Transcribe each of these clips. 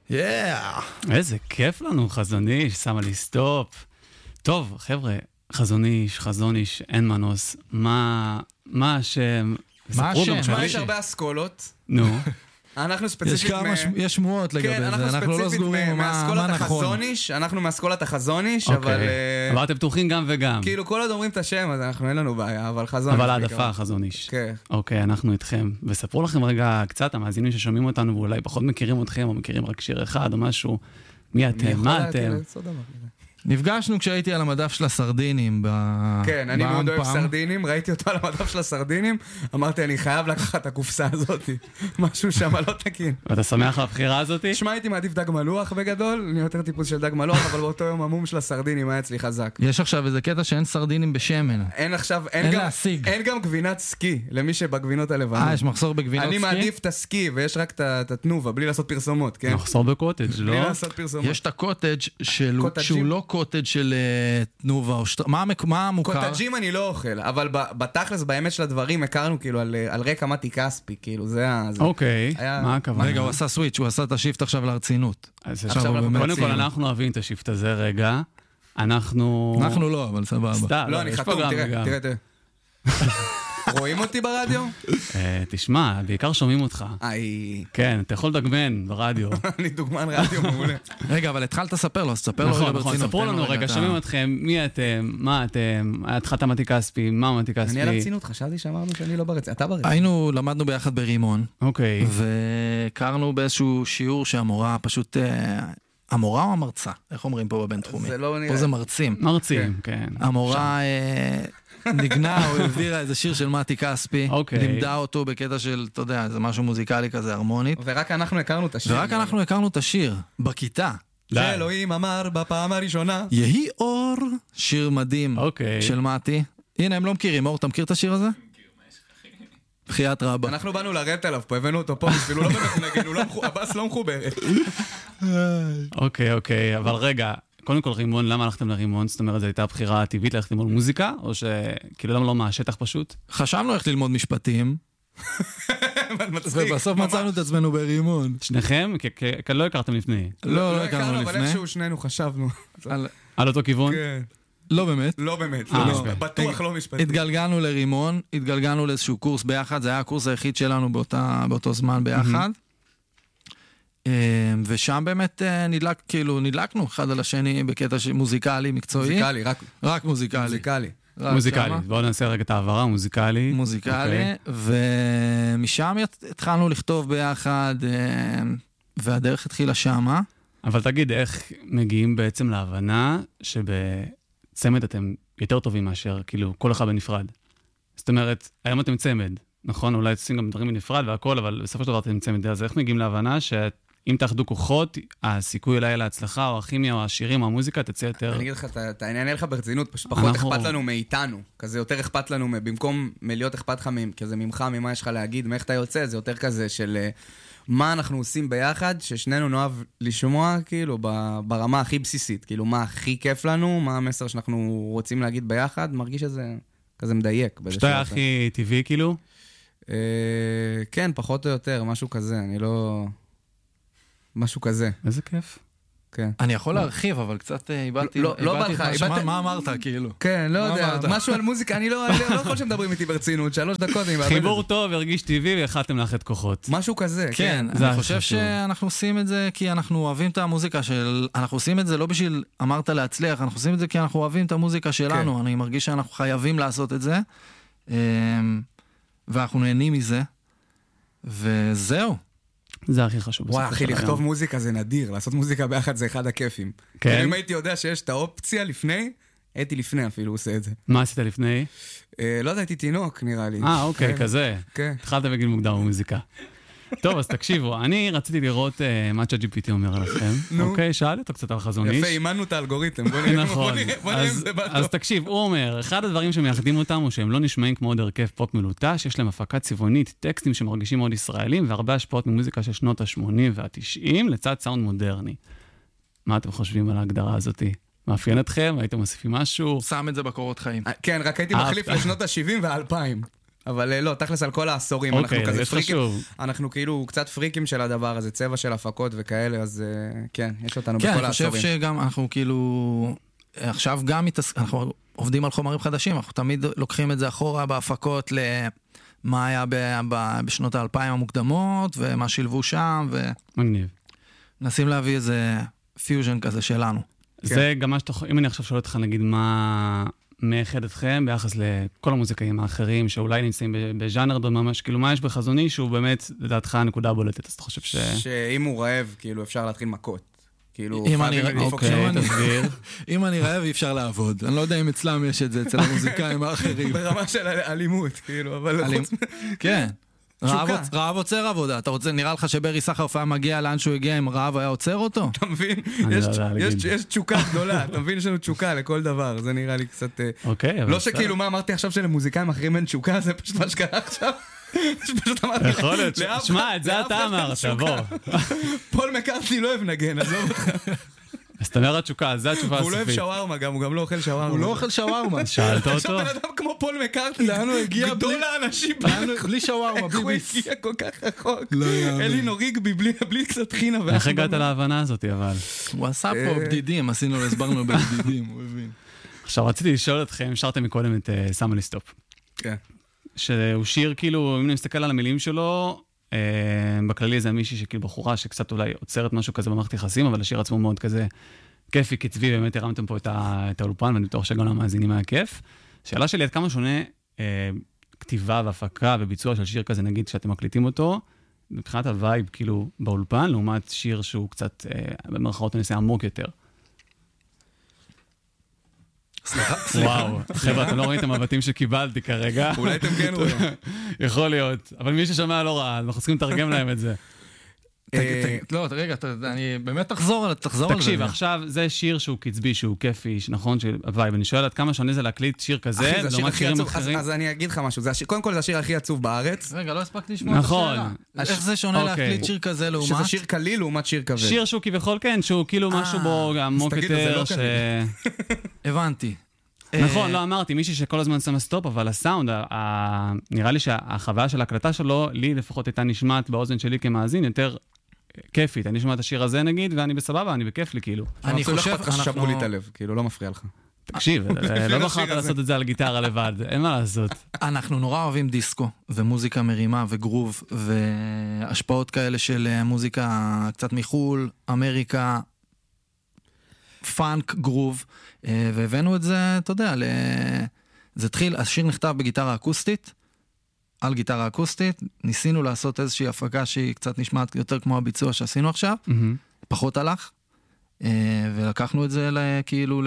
איזה כיף לנו, חזון איש, שמה לי סטופ. טוב, חבר'ה, חזון איש, אין מנוס. מה השם? מה השם? יש הרבה אסכולות. נו. אנחנו ספציפית... יש שמועות לגבי זה, אנחנו לא סגורים מה נכון. אנחנו מאסכולת החזוניש, אבל... אבל אתם פתוחים גם וגם. כאילו, כל עוד אומרים את השם, אז אנחנו אין לנו בעיה, אבל חזוניש. אבל העדפה, חזוניש. כן. אוקיי, אנחנו איתכם. וספרו לכם רגע קצת, המאזינים ששומעים אותנו, ואולי פחות מכירים אתכם, או מכירים רק שיר אחד או משהו. מי אתם? מה אתם? נפגשנו כשהייתי על המדף של הסרדינים כן, אני מאוד אוהב סרדינים, ראיתי אותו על המדף של הסרדינים, אמרתי, אני חייב לקחת את הקופסה הזאת, משהו שם לא תקין. ואתה שמח על הבחירה הזאת? תשמע, הייתי מעדיף דג מלוח בגדול, אני יותר טיפוס של דג מלוח, אבל באותו יום המום של הסרדינים היה אצלי חזק. יש עכשיו איזה קטע שאין סרדינים בשמן. אין גם גבינת סקי, למי שבגבינות הלבנות. יש מחסור בגבינות סקי? אני מעדיף את הסקי, ויש רק את התנובה, בלי לעשות פרסומות, כן? מחסור בקוטג', לא? בלי לעשות פרסומות. יש את הקוטג' שהוא לא קוטג' של תנובה או מה המוכר? קוטג'ים אני לא אוכל, אבל בתכלס, באמת של הדברים, הכרנו כאילו על רקע מתי כספי, כאילו זה... אוקיי, מה הכוונה? רגע, הוא עשה סוויץ', הוא עשה את השיפט עכשיו להרצינות. קודם כל אנחנו אוהבים את השיפט הזה רגע. אנחנו לא, אבל סבבה. לא, אני חתום, תראה. רואים אותי ברדיו? תשמע, בעיקר שומעים אותך. כן, אתה יכול לדגמן ברדיו. אני דוגמן רדיו מעולה. רגע, אבל התחלת לספר לו, אז תספר לו רגע ברצינות. ספרו לנו רגע, שומעים אתכם, מי אתם, מה אתם, התחלת מתי כספי, מה מתי כספי. אני על הרצינות, חשבתי שאמרנו שאני לא ברצינות, אתה ברצינות. למדנו ביחד ברימון. אוקיי. והכרנו באיזשהו שיעור שהמורה פשוט... המורה או המרצה? איך אומרים פה בבינתחומי? פה זה מרצים. מרצים, כן. המורה נגנה או העבירה איזה שיר של מתי כספי, לימדה אותו בקטע של, אתה יודע, זה משהו מוזיקלי כזה, הרמונית. ורק אנחנו הכרנו את השיר, בכיתה. שאלוהים אמר בפעם הראשונה. יהי אור, שיר מדהים של מתי. הנה, הם לא מכירים. אור, אתה מכיר את השיר הזה? בחיית רבה. אנחנו באנו לרדת עליו פה, הבאנו אותו פה, אפילו לא באמת נגן, הבאס לא מחוברת. אוקיי, אבל רגע, קודם כל רימון, למה הלכתם לרימון? זאת אומרת, זו הייתה הבחירה הטבעית ללכת ללמוד מוזיקה, או שכאילו למה לא מהשטח פשוט? חשבנו איך ללמוד משפטים, ובסוף מצאנו את עצמנו ברימון. שניכם? כי לא הכרתם לפני. לא הכרנו לפני. אבל איכשהו שנינו חשבנו. על אותו כיוון? כן. לא באמת. בטוח לא משפטי. התגלגלנו לרימון, התגלגלנו לאיזשהו קורס ביחד, זה היה הקורס היחיד שלנו באותו זמן ביחד. ושם באמת נדלקנו אחד על השני בקטע מוזיקלי, מקצועי. מוזיקלי, רק מוזיקלי. מוזיקלי, בואו נעשה רגע את העברה, מוזיקלי. ומשם התחלנו לכתוב ביחד, והדרך התחילה שמה. אבל תגיד, איך מגיעים בעצם להבנה שבצמד אתם יותר טובים מאשר, כאילו, כל אחד בנפרד? זאת אומרת, היום אתם צמד, נכון? אולי תשים גם דברים בנפרד והכל, אבל בסופו של דבר אתם צמד. אז איך מגיעים להבנה שאם תאחדו כוחות, הסיכוי אולי להצלחה, או הכימיה, או השירים, או המוזיקה, תצא יותר... אני אגיד לך, אני אענה לך ברצינות, פשוט פחות אכפת לנו מאיתנו. כזה יותר אכפת לנו, במקום מלהיות אכפת לך כזה ממך, ממה יש לך להגיד, מאיך אתה יוצא, זה יותר כזה של מה אנחנו עושים ביחד, ששנינו נאהב לשמוע, כאילו, ברמה הכי בסיסית. כאילו, מה הכי כיף לנו, מה המסר שאנחנו רוצים להגיד ביחד, מרגיש שזה כזה מדייק. שאתה הכי טבעי, כאילו? כן, פחות או יותר, משהו כזה, אני לא... משהו כזה. איזה כיף. כן. אני יכול להרחיב, אבל קצת איבדתי... לא בא לך, מה אמרת, כאילו? כן, לא יודע, משהו על מוזיקה, אני לא יכול שמדברים איתי ברצינות, 3 דקות. חיבור טוב, הרגיש טבעי, והחלטתם לאחד כוחות. משהו כזה, כן. אני חושב שאנחנו עושים את זה כי אנחנו אוהבים את המוזיקה של... אנחנו עושים את זה לא בשביל, אמרת להצליח, אנחנו עושים את זה כי אנחנו אוהבים את המוזיקה שלנו, אני מרגיש שאנחנו חייבים לעשות את זה, ואנחנו נהנים מזה, וזהו. זה הכי חשוב. וואי, אחי, לכתוב מוזיקה זה נדיר, לעשות מוזיקה ביחד זה אחד הכיפים. כן? אם הייתי יודע שיש את האופציה לפני, הייתי לפני אפילו עושה את זה. מה עשית לפני? לא יודע, הייתי תינוק נראה לי. אוקיי, כזה. כן. התחלת בגיל מוקדם במוזיקה. טוב, אז תקשיבו, אני רציתי לראות מה ChatGPT אומר לכם. אוקיי, שאל אותו קצת על חזון איש. יפה, אימנו את האלגוריתם. נכון. אז תקשיב, הוא אומר, אחד הדברים שמייחדים אותם הוא שהם לא נשמעים כמו עוד הרכב פופ מלוטש, יש להם הפקה צבעונית, טקסטים שמרגישים מאוד ישראלים, והרבה השפעות ממוזיקה של שנות ה-80 וה-90 לצד סאונד מודרני. מה אתם חושבים על ההגדרה הזאת? מאפיין אתכם? הייתם מוסיפים משהו? שם את זה בקורות חיים. כן, רק הייתי מחליף לשנות ה-70 וה-2000. אבל לא, תכלס על כל העשורים, אנחנו אוקיי, כזה זה פריקים, חשוב. אנחנו כאילו קצת פריקים של הדבר הזה, צבע של הפקות וכאלה, אז כן, יש אותנו בכל כן, העשורים. אני חושב שגם אנחנו כאילו, עכשיו גם אנחנו עובדים על חומרים חדשים, אנחנו תמיד לוקחים את זה אחורה בהפקות למה היה בשנות ה-2000 המוקדמות, ומה שילבו שם, מגניב. ונסים להביא איזה פיוז'ן כזה שלנו. זה גם מה שאתה, אם אני עכשיו שואל אותך, נגיד, מה מאחד אתכם ביחס לכל המוזיקאים האחרים, שאולי נמצאים בז'אנר ממש, כאילו, מה יש בחזוני, שהוא באמת, לדעתך, הנקודה הבולטת, אז אתה חושב שאם הוא רעב, כאילו, אפשר להתחיל מכות. כאילו, אם אני רעב, אי אפשר לעבוד. אני לא יודע אם אצלם יש את זה, אצל המוזיקאים האחרים. ברמה של אלימות, כאילו, אבל... כן. רעב עוצר עבודה. אתה רוצה, נראה לך שברי סחרוף היה מגיע לאן שהוא הגיע, אם רעב היה עוצר אותו? אתה מבין? יש תשוקה גדולה, אתה מבין? יש לנו תשוקה לכל דבר, זה נראה לי קצת... לא שכאילו, מה אמרתי עכשיו שלמוזיקאים אחרים אין תשוקה, זה פשוט מה שקרה עכשיו. פשוט אמרתי... יכול להיות, שמע, את זה אתה אמרת, בוא. פול מקארטני לא אוהב נגן, עזוב אותך. אז אתה אומר התשוקה, זה התשובה הסופית. והוא לא אוהב שווארמה גם, הוא גם לא אוכל שווארמה. הוא לא אוכל שווארמה. שאלת אותו? עכשיו בן אדם כמו פול מקארטני, גדול האנשים. בלי שווארמה, בלי ביס. איך הוא הגיע כל כך רחוק? אלינור ריגבי, בלי קצת חינה. איך הגעת להבנה הזאת, אבל? הוא עשה פה בדידים, עשינו, הסברנו בדידים, הוא הבין. עכשיו רציתי לשאול אתכם, שרתם מקודם את שמה לי סטופ. כן. שהוא שיר, כאילו, אם אני מסתכל על המילים שלו, בכללי זה מישהי שכאילו בחורה שקצת אולי עוצרת משהו כזה במערכת יחסים, אבל השיר עצמו מאוד כזה כיפי, קצבי, באמת הרמתם פה את האולפן, ואני בטוח שגם למאזינים היה כיף. שאלה שלי, עד כמה שונה כתיבה והפקה וביצוע של שיר כזה, נגיד, שאתם מקליטים אותו, מבחינת הווייב, כאילו, באולפן, לעומת שיר שהוא קצת, במרכאות נעשה עמוק יותר. וואו, חבר'ה, אתם לא רואים את המבטים שקיבלתי כרגע. אולי אתם כן רואים. יכול להיות, אבל מי ששמע לא ראה, אנחנו צריכים לתרגם להם את זה. לא, רגע, אני באמת תחזור על זה. תקשיב, עכשיו זה שיר שהוא קצבי, שהוא כיפי, נכון, של הווייב, אני שואל עד כמה שונה זה להקליט שיר כזה, לעומת שירים אחרים. אז אני אגיד לך משהו, קודם כל זה השיר הכי עצוב בארץ. רגע, לא הספקתי לשמוע את השאלה. איך זה שונה להקליט שיר כזה לעומת? שזה שיר קליל לעומת שיר כבד. שיר שהוא כביכול כן, שהוא כאילו משהו בו עמוק יותר, הבנתי. נכון, לא אמרתי, מישהי שכל הזמן שמה סטופ, אבל הסאונד, נראה לי שהחוויה של ההקלטה שלו, לי לפחות הייתה נשמעת באוזן שלי כמאזין יותר כיפית. אני שומע את השיר הזה נגיד, ואני בסבבה, אני בכיף לי כאילו. אני חושב ששברו לי את הלב, כאילו לא מפריע לך. תקשיב, לא בחרת לעשות את זה על גיטרה לבד, אין מה לעשות. אנחנו נורא אוהבים דיסקו, ומוזיקה מרימה, וגרוב, והשפעות כאלה של מוזיקה קצת מחול, אמריקה, פאנק, גרוב, והבאנו את זה, אתה יודע, זה התחיל, השיר נכתב בגיטרה אקוסטית, על גיטרה אקוסטית, ניסינו לעשות איזושהי הפקה שהיא קצת נשמעת יותר כמו הביצוע שעשינו עכשיו, פחות הלך, ולקחנו את זה כאילו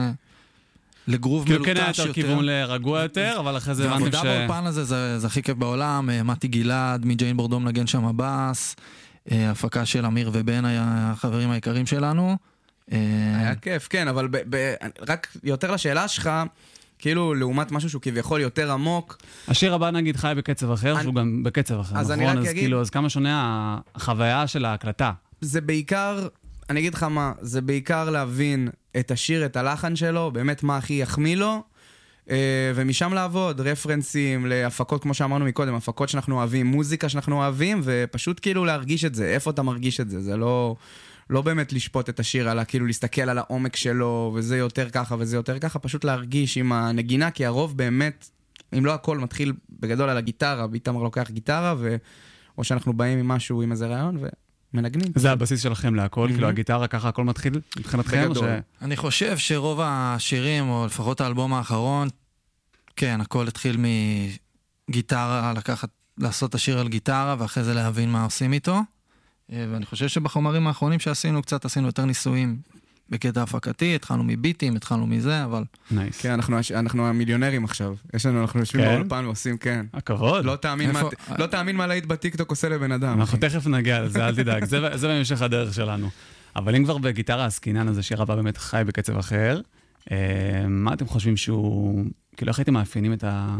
לגרוב מלוטש יותר. כאילו כן היה יותר כיוון לרגוע יותר, אבל אחרי זה הבנתם העבודה באולפן הזה זה הכי כיף בעולם, מתי גלעד, מג'יין בורדום נגן שם הבאס, הפקה של אמיר ובן היה החברים העיקרים שלנו, היה כיף, כן, אבל רק יותר לשאלה שלך, כאילו לעומת משהו שהוא כביכול יותר עמוק. השיר הבא נגיד חי בקצב אחר, שהוא גם בקצב אחר, נכון? אז כאילו, אז כמה שונה החוויה של ההקלטה? זה בעיקר, אני אגיד לך מה, זה בעיקר להבין את השיר, את הלחן שלו, באמת מה הכי יחמיא לו, ומשם לעבוד, רפרנסים להפקות כמו שאמרנו מקודם, הפקות שאנחנו אוהבים, מוזיקה שאנחנו אוהבים, ופשוט כאילו להרגיש את זה, איפה אתה מרגיש את זה, זה לא באמת לשפוט את השיר, אלא כאילו להסתכל על העומק שלו, וזה יותר ככה וזה יותר ככה, פשוט להרגיש עם הנגינה, כי הרוב באמת, אם לא הכל, מתחיל בגדול על הגיטרה, ביטמר לוקח גיטרה, או שאנחנו באים עם משהו, עם איזה רעיון, ומנגנים. זה הבסיס שלכם להכל, כאילו הגיטרה, ככה הכל מתחיל מבחינתכם? אני חושב שרוב השירים, או לפחות האלבום האחרון, כן, הכל התחיל מגיטרה, לעשות את השיר על גיטרה, ואחרי זה להבין מה עושים איתו. ואני חושב שבחומרים האחרונים שעשינו, קצת עשינו יותר ניסויים בקטע הפקתי, התחלנו מביטים, התחלנו מזה, אבל... נייס. כן, אנחנו המיליונרים עכשיו. אנחנו יושבים באולפן ועושים, כן. הכבוד. לא תאמין מה להיט בטיקטוק עושה לבן אדם. אנחנו תכף נגיע לזה, אל תדאג. זה בהמשך הדרך שלנו. אבל אם כבר בגיטרה הסקינן הזה, שיר הבא באמת חי בקצב אחר, מה אתם חושבים שהוא... כאילו, איך הייתם מאפיינים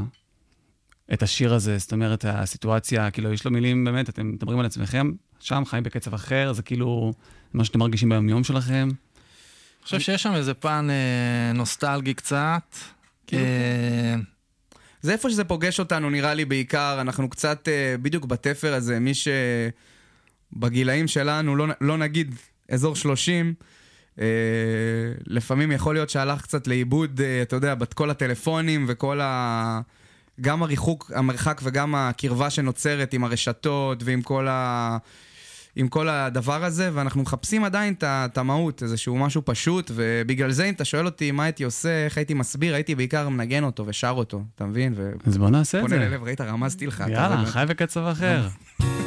את השיר הזה? זאת אומרת, הסיטואציה, כאילו, יש לו מילים, באמת, אתם מדברים על עצמכם, שם חיים בקצב אחר, זה כאילו מה שאתם מרגישים ביום שלכם. אני חושב שיש שם איזה פן נוסטלגי קצת. זה איפה שזה פוגש אותנו, נראה לי בעיקר, אנחנו קצת בדיוק בתפר הזה, מי שבגילאים שלנו, לא נגיד אזור 30, לפעמים יכול להיות שהלך קצת לאיבוד, אתה יודע, כל הטלפונים וכל גם המרחק וגם הקרבה שנוצרת עם הרשתות ועם עם כל הדבר הזה, ואנחנו מחפשים עדיין את המהות, איזשהו משהו פשוט, ובגלל זה אם אתה שואל אותי מה הייתי עושה, איך הייתי מסביר, הייתי בעיקר מנגן אותו ושר אותו, אתה מבין? אז בוא נעשה את זה. פונה ללב, ראית, רמזתי לך. יאללה, חי בקצב אחר.